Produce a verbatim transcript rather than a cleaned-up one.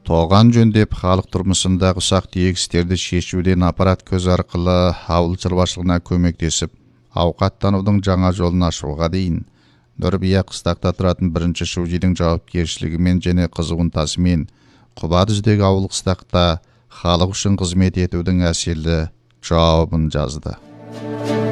тоған жөндеп, халық тұрмысындағы ұсақ түйек істерді шешуден аппарат көз арқылы ауыл шаруашылығына көмектесіп, ауқаттанудың жаңа жолын ашуға дейін Нұрбия қыстақта тұратын бірінші шөжидің жауапкершілігімен және қызуынтасымен Құбадүздегі ауыл қыстақта халық үшін қызмет етудің әселі жауабын жазды.